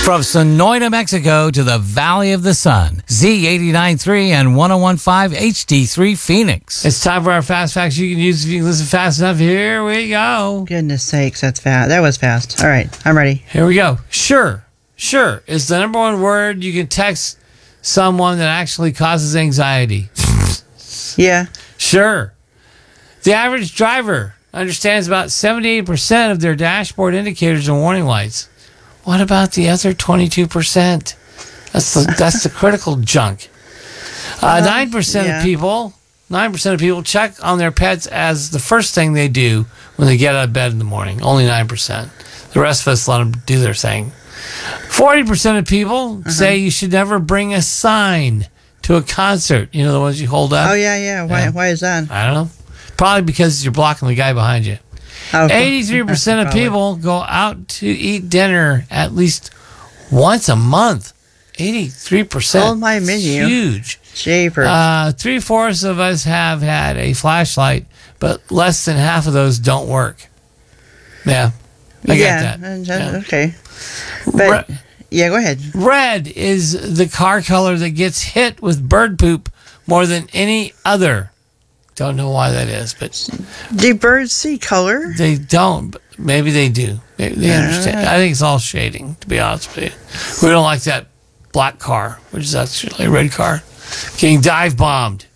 From Sonoita, Mexico to the Valley of the Sun, Z89.3 and 101.5 HD3 Phoenix. It's time for our fast facts you can use if you can listen fast enough. Here we go. Goodness sakes, that's fast. That was fast. All right, I'm ready. Here we go. Sure is the number one word you can text someone that actually causes anxiety. Yeah. Sure. The average driver understands about 78% of their dashboard indicators and warning lights. What about the other 22%? That's the critical junk. 9% of people check on their pets as the first thing they do when they get out of bed in the morning. Only 9%. The rest of us let them do their thing. 40% of people say you should never bring a sign to a concert. You know, the ones you hold up? Oh, yeah. Why is that? I don't know. Probably because you're blocking the guy behind you. 83% of people go out to eat dinner at least once a month. 83%. Oh, my menu. Huge. Jeepers. 3/4 of us have had a flashlight, but less than half of those don't work. Yeah. I get that. Yeah. Okay. But, yeah, go ahead. Red is the car color that gets hit with bird poop more than any other. Don't know why that is, but do birds see color? They don't, but maybe they do. Maybe they understand. I think it's all shading, to be honest with you. We don't like that black car, which is actually a red car, getting dive bombed.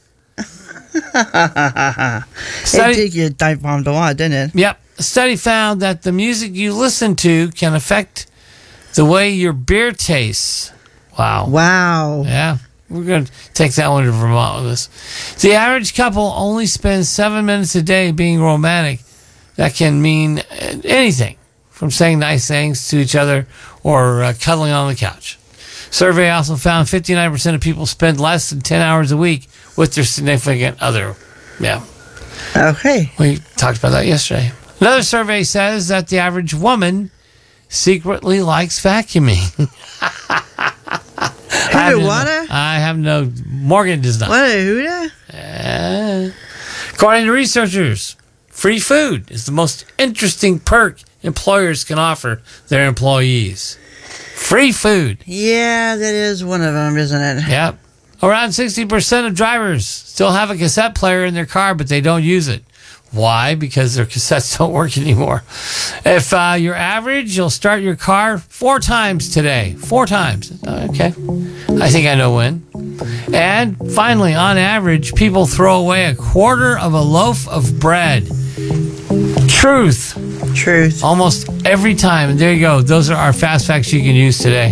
It did get dive bombed a lot, didn't it? Yep. A study found that the music you listen to can affect the way your beer tastes. Wow. Yeah. We're going to take that one to Vermont with us. The average couple only spends 7 minutes a day being romantic. That can mean anything, from saying nice things to each other or cuddling on the couch. Survey also found 59% of people spend less than 10 hours a week with their significant other. Yeah. Okay. We talked about that yesterday. Another survey says that the average woman secretly likes vacuuming. I have no. Morgan does not. According to researchers, free food is the most interesting perk employers can offer their employees. Free food. Yeah, that is one of them, isn't it? Yep. Around 60% of drivers still have a cassette player in their car, but they don't use it. Why? Because their cassettes don't work anymore. If you're average, you'll start your car 4 times today. 4 times. Okay. I think I know when. And finally, on average, people throw away a quarter of a loaf of bread. Truth. Truth. Almost every time. And there you go. Those are our fast facts you can use today.